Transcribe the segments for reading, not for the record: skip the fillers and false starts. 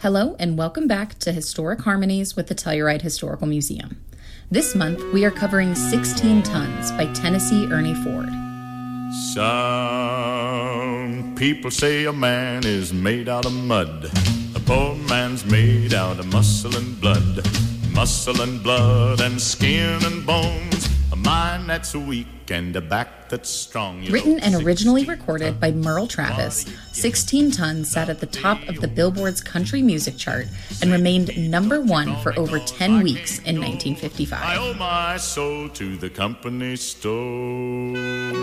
Hello and welcome back to Historic Harmonies with the Telluride Historical Museum. This month we are covering 16 Tons by Tennessee Ernie Ford. Some people say a man is made out of mud. A poor man's made out of muscle and blood. Muscle and blood and skin and bones. A mind that's weak and a back that's strong. Written and originally recorded by Merle Travis, 16 Tons sat at the top of the Billboard's country music chart and remained number one for over 10 weeks in 1955. I owe my soul to the company store.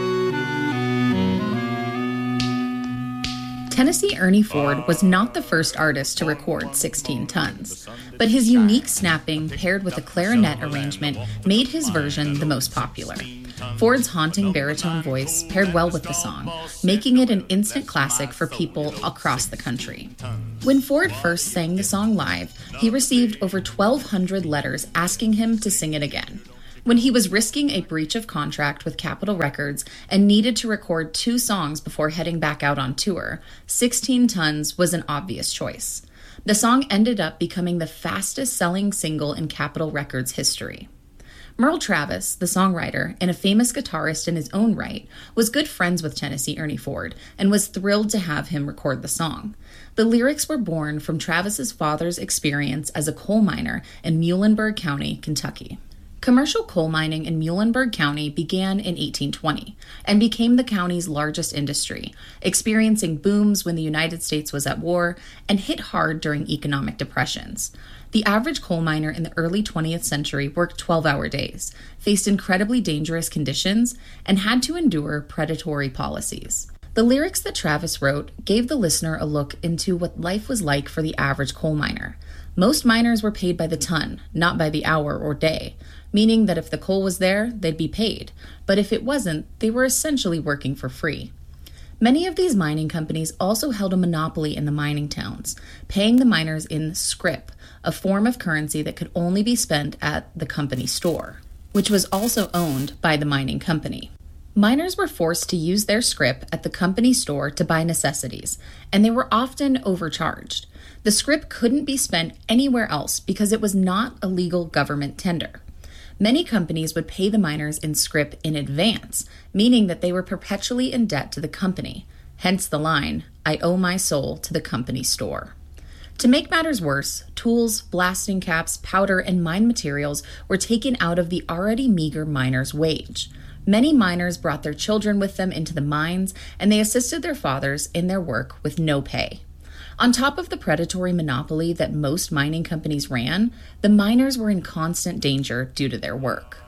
Tennessee Ernie Ford was not the first artist to record 16 Tons, but his unique snapping paired with a clarinet arrangement made his version the most popular. Ford's haunting baritone voice paired well with the song, making it an instant classic for people across the country. When Ford first sang the song live, he received over 1,200 letters asking him to sing it again. When he was risking a breach of contract with Capitol Records and needed to record 2 songs before heading back out on tour, 16 Tons was an obvious choice. The song ended up becoming the fastest-selling single in Capitol Records history. Merle Travis, the songwriter and a famous guitarist in his own right, was good friends with Tennessee Ernie Ford and was thrilled to have him record the song. The lyrics were born from Travis's father's experience as a coal miner in Muhlenberg County, Kentucky. Commercial coal mining in Muhlenberg County began in 1820 and became the county's largest industry, experiencing booms when the United States was at war and hit hard during economic depressions. The average coal miner in the early 20th century worked 12-hour days, faced incredibly dangerous conditions, and had to endure predatory policies. The lyrics that Travis wrote gave the listener a look into what life was like for the average coal miner. Most miners were paid by the ton, not by the hour or day, meaning that if the coal was there, they'd be paid, but if it wasn't, they were essentially working for free. Many of these mining companies also held a monopoly in the mining towns, paying the miners in scrip, a form of currency that could only be spent at the company store, which was also owned by the mining company. Miners were forced to use their scrip at the company store to buy necessities, and they were often overcharged. The scrip couldn't be spent anywhere else because it was not a legal government tender. Many companies would pay the miners in scrip in advance, meaning that they were perpetually in debt to the company. Hence the line, "I owe my soul to the company store." To make matters worse, tools, blasting caps, powder, and mine materials were taken out of the already meager miner's wage. Many miners brought their children with them into the mines, and they assisted their fathers in their work with no pay. On top of the predatory monopoly that most mining companies ran, the miners were in constant danger due to their work.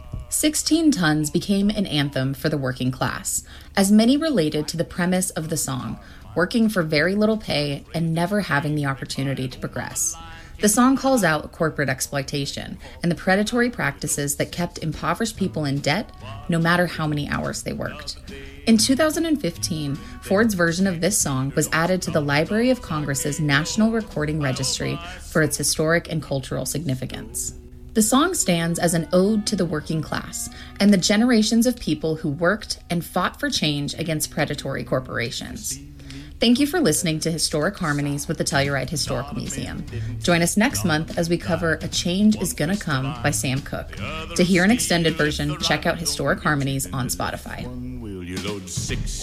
16 Tons became an anthem for the working class, as many related to the premise of the song, working for very little pay and never having the opportunity to progress. The song calls out corporate exploitation and the predatory practices that kept impoverished people in debt no matter how many hours they worked. In 2015, Ford's version of this song was added to the Library of Congress's National Recording Registry for its historic and cultural significance. The song stands as an ode to the working class and the generations of people who worked and fought for change against predatory corporations. Thank you for listening to Historic Harmonies with the Telluride Historical Museum. Join us next month as we cover A Change Is Gonna Come by Sam Cooke. To hear an extended version, check out Historic Harmonies on Spotify.